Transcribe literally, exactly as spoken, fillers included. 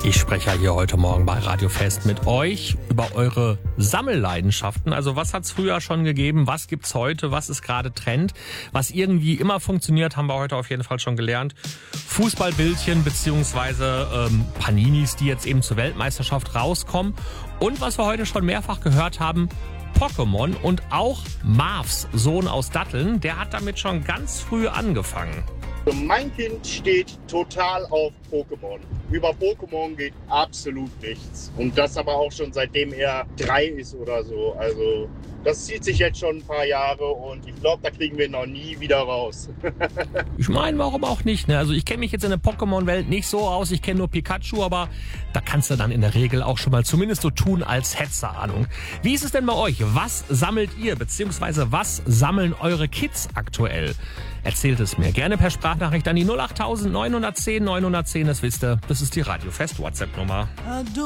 Ich spreche ja hier heute Morgen bei Radio Fest mit euch über eure Sammelleidenschaften. Also was hat's früher schon gegeben? Was gibt's heute? Was ist gerade Trend? Was irgendwie immer funktioniert, haben wir heute auf jeden Fall schon gelernt. Fußballbildchen beziehungsweise ähm, Paninis, die jetzt eben zur Weltmeisterschaft rauskommen. Und was wir heute schon mehrfach gehört haben, Pokémon und auch Marvs Sohn aus Datteln, der hat damit schon ganz früh angefangen. Mein Kind steht total auf Pokémon. Über Pokémon geht absolut nichts. Und das aber auch schon seitdem er drei ist oder so. Also das zieht sich jetzt schon ein paar Jahre und ich glaube, da kriegen wir ihn noch nie wieder raus. Ich meine, warum auch nicht? Ne? Also ich kenne mich jetzt in der Pokémon-Welt nicht so aus. Ich kenne nur Pikachu, aber da kannst du dann in der Regel auch schon mal zumindest so tun, als hättest du Ahnung. Wie ist es denn bei euch? Was sammelt ihr? Beziehungsweise was sammeln eure Kids aktuell? Erzählt es mir gerne per Sprachnachricht an die null acht neun eins null neun eins null, das wisst ihr, das ist die Radio Fest WhatsApp-Nummer.